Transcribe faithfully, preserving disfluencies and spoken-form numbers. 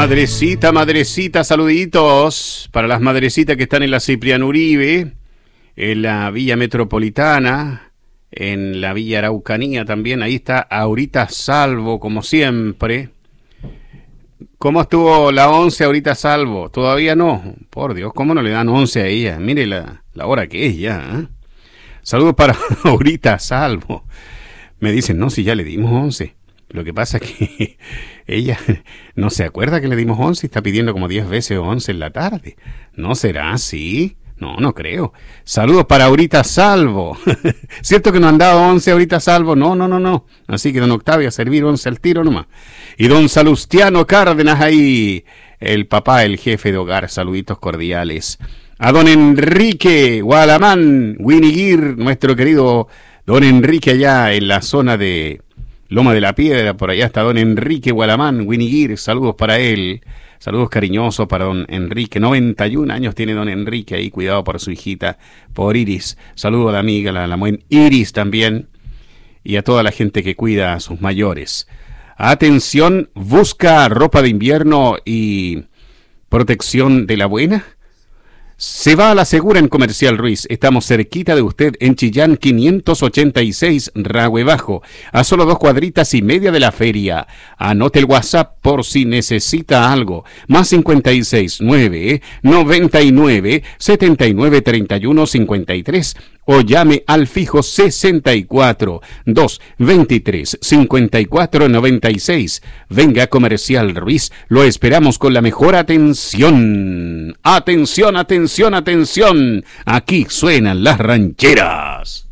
Madrecita, madrecita, saluditos para las madrecitas que están en la Cipriano Uribe, en la Villa Metropolitana, en la Villa Araucanía también. Ahí está Aurita Salvo, como siempre. ¿Cómo estuvo la once, Aurita Salvo? Todavía no. Por Dios, ¿cómo no le dan once a ella? Mire la, la hora que es ya, ¿eh? Saludos para Aurita Salvo. Me dicen, no, si ya le dimos once. Lo que pasa es que ella no se acuerda que le dimos once y está pidiendo como diez veces once en la tarde. ¿No será así? No, no creo. Saludos para Aurita Salvo. ¿Cierto que no han dado once Aurita Salvo? No, no, no, no. Así que don Octavio a servir once al tiro nomás. Y don Salustiano Cárdenas ahí, el papá, el jefe de hogar. Saluditos cordiales. A don Enrique Gualamán, Winiguir, nuestro querido don Enrique allá en la zona de Loma de la Piedra, por allá está don Enrique Gualamán, Winiguir, saludos para él, saludos cariñosos para don Enrique, noventa y un años tiene don Enrique ahí, cuidado por su hijita, por Iris, saludo a la amiga, la, la buen Iris también, y a toda la gente que cuida a sus mayores. Atención, busca ropa de invierno y protección de la buena. Se va a la segura en Comercial Ruiz. Estamos cerquita de usted en Chillán quinientos ochenta y seis, Rahue Bajo, a solo dos cuadritas y media de la feria. Anote el WhatsApp por si necesita algo. Más cincuenta y seis, nueve, noventa y nueve, setenta y nueve, treinta y uno, cincuenta y tres o llame al fijo sesenta y cuatro, dos, veintitrés, cincuenta y cuatro, noventa y seis. Venga a Comercial Ruiz, lo esperamos con la mejor atención. Atención, atención, atención. Aquí suenan las rancheras.